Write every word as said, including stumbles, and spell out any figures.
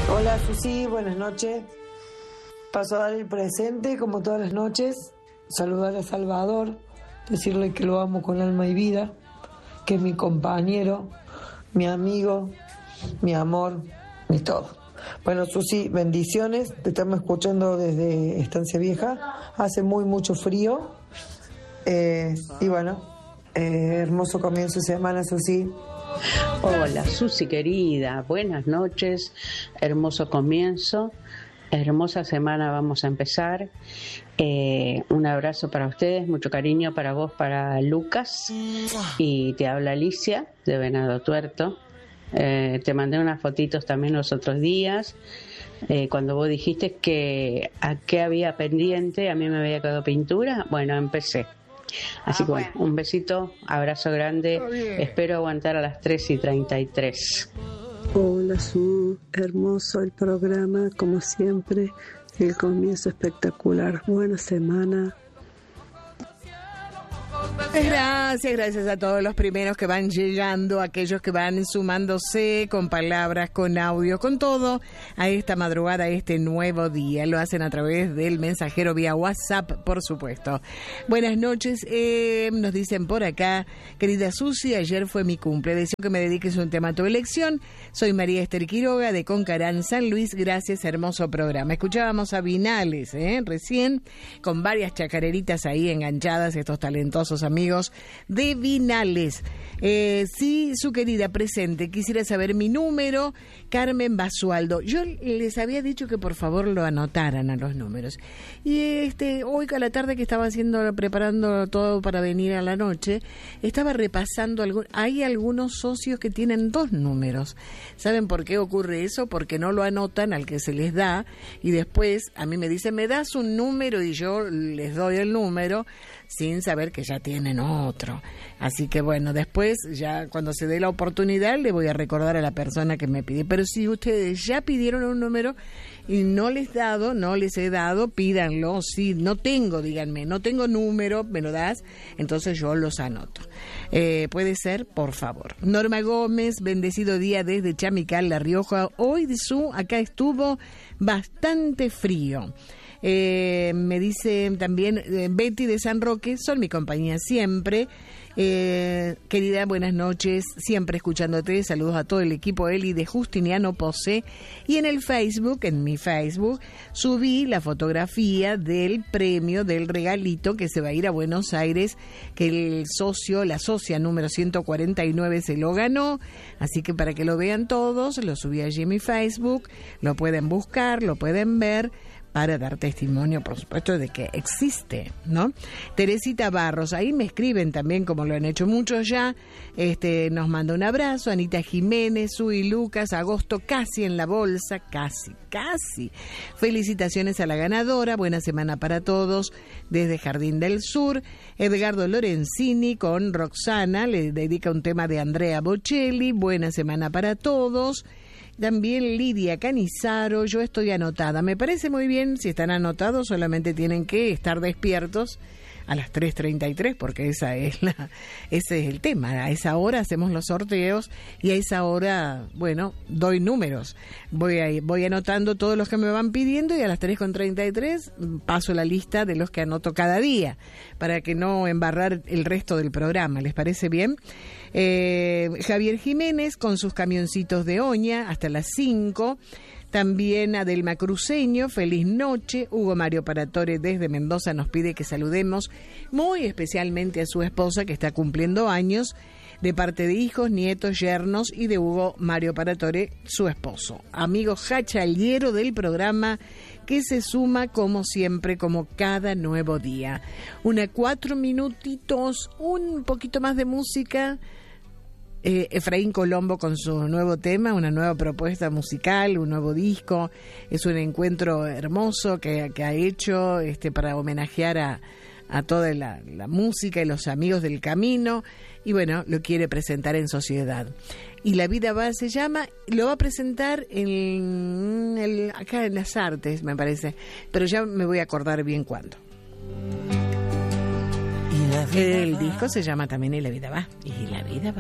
Hola Susi, buenas noches. Paso a dar el presente como todas las noches, saludar a Salvador, decirle que lo amo con alma y vida, que es mi compañero, mi amigo, mi amor, mi todo. Bueno Susi, bendiciones, te estamos escuchando desde Estancia Vieja, hace muy mucho frío, eh, y bueno, eh, hermoso comienzo de semana Susi. Hola Susi querida, buenas noches, hermoso comienzo, hermosa semana vamos a empezar, eh, un abrazo para ustedes, mucho cariño para vos, para Lucas, y te habla Alicia de Venado Tuerto. Eh, te mandé unas fotitos también los otros días, eh, cuando vos dijiste que a qué había pendiente, a mí me había quedado pintura, bueno, empecé. Así que bueno, un besito, abrazo grande, espero aguantar a las tres y treinta y tres. Hola Su, hermoso el programa, como siempre, el comienzo espectacular, buena semana. Gracias, gracias a todos los primeros que van llegando, aquellos que van sumándose con palabras, con audio, con todo a esta madrugada, a este nuevo día. Lo hacen a través del mensajero vía WhatsApp, por supuesto. Buenas noches, eh, nos dicen por acá, querida Susi, ayer fue mi cumple, deseo que me dediques un tema a tu elección. Soy María Esther Quiroga de Concarán, San Luis, gracias, hermoso programa. Escuchábamos a Vinales, eh, recién, con varias chacareritas ahí enganchadas, estos talentosos amigos de Vinales. Eh, sí, su querida presente, quisiera saber mi número, Carmen Basualdo. Yo les había dicho que por favor lo anotaran a los números. Y este hoy a la tarde que estaba haciendo, preparando todo para venir a la noche, estaba repasando, algún, hay algunos socios que tienen dos números. ¿Saben por qué ocurre eso? Porque no lo anotan al que se les da y después a mí me dicen, me das un número y yo les doy el número sin saber que ya tienen otro. Así que bueno, después ya cuando se dé la oportunidad le voy a recordar a la persona que me pide. Pero si ustedes ya pidieron un número y no les he dado, no les he dado, pídanlo. Si no tengo, díganme, no tengo número, me lo das, entonces yo los anoto. Eh, puede ser, por favor. Norma Gómez, bendecido día desde Chamical, La Rioja. Hoy de su, acá estuvo bastante frío. Eh, me dice también eh, Betty de San Roque, son mi compañía siempre. Eh, querida, buenas noches, siempre escuchándote, saludos a todo el equipo Eli de Justiniano Posé. Y en el Facebook, en mi Facebook, subí la fotografía del premio, del regalito que se va a ir a Buenos Aires, que el socio, la socia número ciento cuarenta y nueve se lo ganó, así que para que lo vean todos, lo subí allí en mi Facebook, lo pueden buscar, lo pueden ver, para dar testimonio, por supuesto, de que existe, ¿no? Teresita Barros, ahí me escriben también, como lo han hecho muchos ya, este, nos manda un abrazo, Anita Jiménez, Sui Lucas, agosto casi en la bolsa, casi, casi. Felicitaciones a la ganadora, buena semana para todos, desde Jardín del Sur. Edgardo Lorenzini con Roxana, le dedica un tema de Andrea Bocelli, buena semana para todos. También Lidia Canizaro, yo estoy anotada. Me parece muy bien, si están anotados solamente tienen que estar despiertos a las tres treinta y tres, porque esa es la, ese es el tema. A esa hora hacemos los sorteos y a esa hora, bueno, doy números. Voy a, voy anotando todos los que me van pidiendo y a las tres treinta y tres paso la lista de los que anoto cada día, para que no embarrar el resto del programa. ¿Les parece bien? Eh, Javier Jiménez con sus camioncitos de Oña hasta las cinco. También Adelma Cruceño, feliz noche. Hugo Mario Paratore desde Mendoza nos pide que saludemos muy especialmente a su esposa que está cumpliendo años, de parte de hijos, nietos, yernos y de Hugo Mario Paratore, su esposo. Amigo jachaliero del programa que se suma como siempre, como cada nuevo día. Una cuatro minutitos, un poquito más de música. Eh, Efraín Colombo con su nuevo tema, una nueva propuesta musical, un nuevo disco. Es un encuentro hermoso que, que ha hecho este, para homenajear a, a toda la, la música y los amigos del camino. Y bueno, lo quiere presentar en sociedad. Y La Vida Va se llama, lo va a presentar en el, acá en Las Artes, me parece. Pero ya me voy a acordar bien cuándo. El disco se llama también Y La Vida Va. Y La Vida Va.